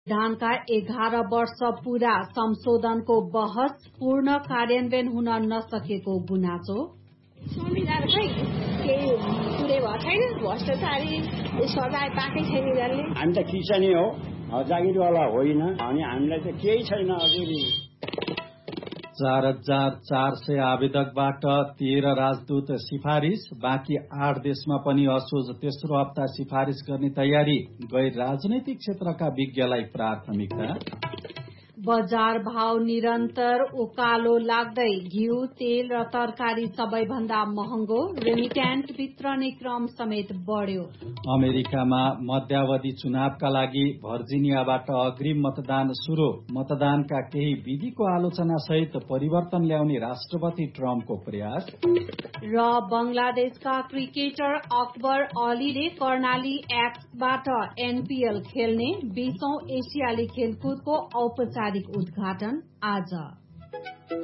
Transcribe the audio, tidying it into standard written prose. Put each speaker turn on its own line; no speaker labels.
संविधानका 11 वर्ष पूरा संशोधनको बहस पूर्ण कार्यान्वयन हुन नसकेको गुनासो।
संविधान खै केही पुरै भएको छैन, भ्रष्टाचारी सजाय पाएकै छैन यिनीहरूले।
हामी त किसानी हो, जागिरवाला होइन अनि हामीलाई त केही छैन हजुरी।
4,400 आवेदकबाट 13 राजदूत सिफारिस, बाँकी 8 देशमा पनि असोज तेस्रो हप्ता सिफारिस गर्ने तयारी। गैर राजनैतिक क्षेत्रका विज्ञलाई प्राथमिकता।
बजार भाव निरन्तर उकालो लाग्दै घिउ, तेल र तरकारी सबैभन्दा महँगो। रेमिट्यान्ट वितरणी क्रम समेत बढ्यो।
अमेरिकामा मध्यावधि चुनावका लागि भर्जिनियाबाट अग्रिम मतदान शुरू। मतदानका केही विधिको आलोचना सहित परिवर्तन ल्याउने राष्ट्रपति ट्रम्पको प्रयास।
र बंगलादेशका क्रिकेटर अकबर अलीले कर्णाली एक्सबाट एनपीएल खेल्ने 20औं एसियाली खेलकुदको औपचारिक उद्घाटन आज।